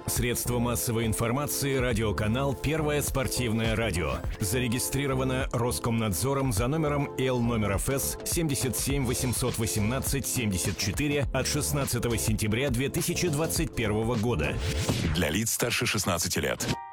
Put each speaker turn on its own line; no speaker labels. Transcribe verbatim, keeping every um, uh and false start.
Средство массовой информации «Радиоканал Первое спортивное радио». Зарегистрировано Роскомнадзором за номером Л номер Ф С семь семь восемь один восемь семь четыре от шестнадцатого сентября две тысячи двадцать первого года.
Для лиц старше шестнадцати лет.